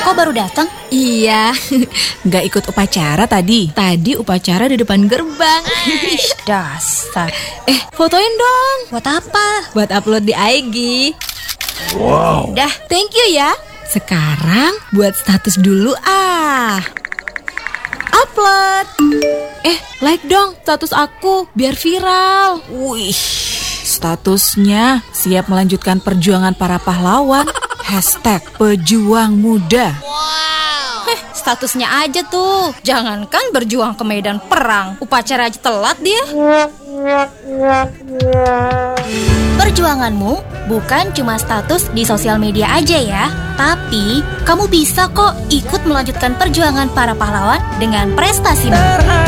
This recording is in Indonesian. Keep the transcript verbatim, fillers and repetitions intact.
kok baru datang? Iya, nggak ikut upacara tadi. Tadi upacara di depan gerbang. Ih, dasar. Eh, fotoin dong. Buat apa? Buat upload di I G. Wow. Dah, Thank you ya. Sekarang buat status dulu ah. Upload. Eh, like dong status aku biar viral. Wih, statusnya siap melanjutkan perjuangan para pahlawan. Hashtag pejuang muda. Heh, statusnya aja tuh. Jangankan berjuang ke medan perang, upacara aja telat dia. Perjuanganmu bukan cuma status di sosial media aja ya, tapi kamu bisa kok ikut melanjutkan perjuangan para pahlawan dengan prestasimu.